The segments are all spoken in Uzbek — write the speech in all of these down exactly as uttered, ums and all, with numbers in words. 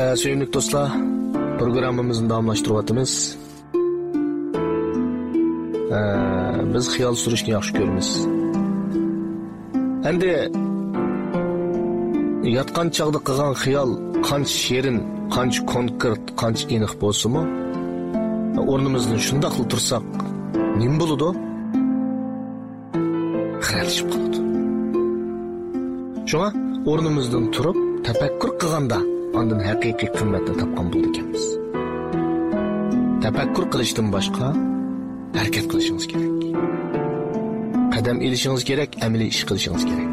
Ee, Sevimli dostlar, programımızın davamlaştırıvatımız. Ee, biz xiyal sürüşni yaxshi ko'ramiz. Endi yatqan chaqda qilgan xiyal qancha shirin, qancha konkret, qancha aniq bo'lsa-mu, o'rnimizdan shundoq qilib tursak, nima bo'ladi? Xiralashib qoladi. Shunga o'rnimizdan turib, tafakkur qilganda ondan haqiqiy qimmatni topgan bo'ldik ekanmiz. Tafakkur qilishdan boshqa harakat qilishingiz kerak. Qadam ilishingiz kerak, amaliy ish qilishingiz kerak.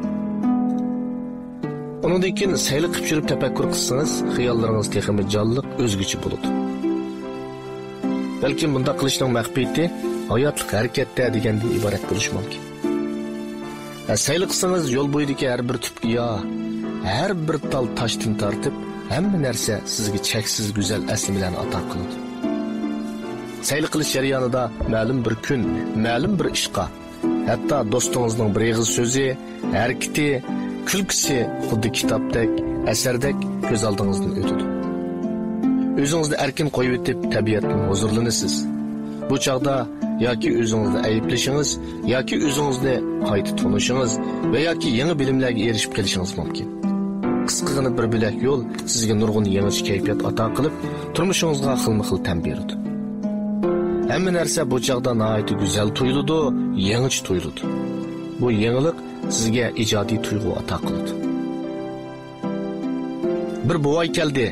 Undan keyin sayli qilib yurib tafakkur qilsangiz, xiyollaringiz texmi jonliq, o'zguchi bo'ladi. Balki bunda qilishning maqsadi hayotlik harakatda degandan iborat bo'lishi mumkin. Sayli qilsangiz yo'l bo'yidagi har bir tup giyo, har bir tal toshdan tortib, hamma narsa sizga cheksiz go'zal aslimalarni ato qiladi. Sayli qilish jarayonida ma'lum bir kun, ma'lum bir ishqa, hatto do'stingizning bir og'iz so'zi, harakati, kulgisi xuddi kitobdek, asardek ko'z oldingizdan o'tadi. O'zingizni erkin qo'yib etib, tabiatdan huzurlanasiz. Bu chaqda yoki o'zingizni ayblashingiz, yoki o'zingizni qayta tunishingiz va yoki yangi bilimlarga erishib kelishingiz mumkin. Qisqagina bir bilak yo'l sizga nurg'un yangi kayfiyat ato qilib, turmushingizga xilma-xil ta'm beradi. Hamma narsa bu chaqda nihoyatda go'zal tuyuladi, yangicha tuyuladi. Bu yangilik sizga ijodiy tuyg'u ato qiladi. Bir bovoy keldi.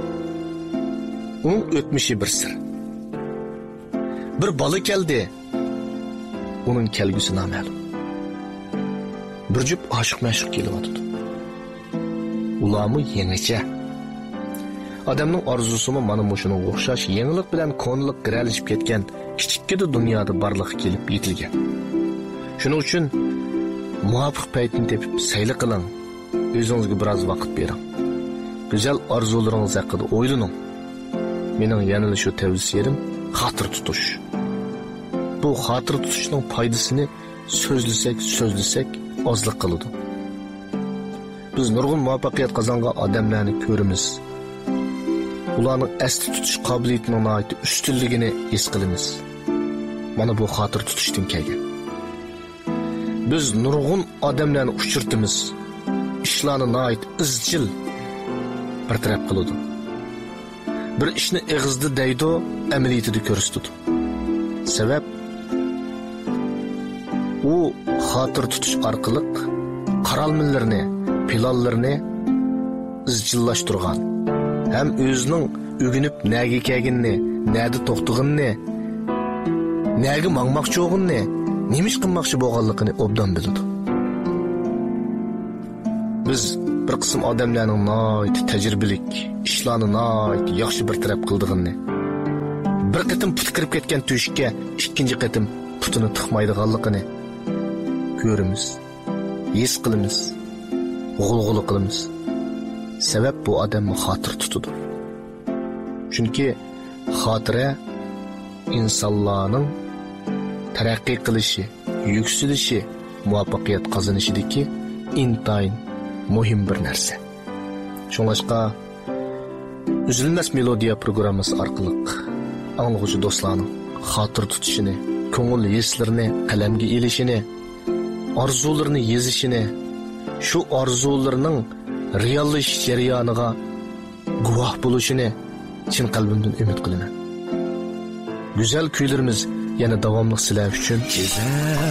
Uning o'tmishi bir sir. Bir bola keldi. Uning kelgusi noma'lum. Bir jup oshiq-ma'shuq kelyapti. Ularmi yangicha. Odamning orzusimi mana shunga o'xshash yangilik bilan konliq qiralishib ketgan kichikkina dunyoda barliqqa kelib yetilgan. Shuning uchun muvofiq paytni tepib sayli qiling. O'zingizga biroz vaqt bering. Go'zal orzularingiz haqida o'ylaning. Mening yana shu tavsiyam xotir tutish. Bu xotir tutishning foydasini so'zlasak, so'zlasak ozlik qiladi. Biz nurg'un muvaffaqiyat qozongan odamlarni ko'ramiz. Ularning asli tutish qobiliyatining noiti ustunligini his qilamiz. Mana bu xotir tutishdan kelgan. Biz nurg'un odamlarni uchirtimiz. Ishlarni noit izchil bir taraf qiladi. Bir ishni ig'izda deydi, amaliyotida ko'rsatadi. Sabab u xotir tutish orqali qaralmalarni, planlarni izchillashtirgan. Hem o'zining o'ginib naga kelganini, nada to'xtaganini, naga mangmoqchi bo'lganini, nimish qilmoqchi bo'lganligini obdan biladi. Biz bir qism odamlarning noit tajribalik, ishlarni noit yaxshi bir taraf qildig'ini, bir qatim put kirib ketgan to'shikka ikkinchi qatim putini tiqmaydiganligini ko'ramiz, his qilamiz, g'ulg'uli qilamiz. Sebep bu odamni xotir tutadi. Chunki xotira insonlarning taraqqiy qilishi, yuksalishi, muvaffaqiyat qozonishidagi intayin muhim bir narsa. Shuningdek, Üzülmez Melodiya programmasi orqali anglag'uvchi do'stlarning xotir tutishini, ko'ngil hislarini qalamga elishini, orzularini yezishini, shu orzularining reallashish jarayoniga guvoh bo'lishini chin qalbimdan umid qilaman. Go'zal kuylarimiz yana davomli sizlar uchun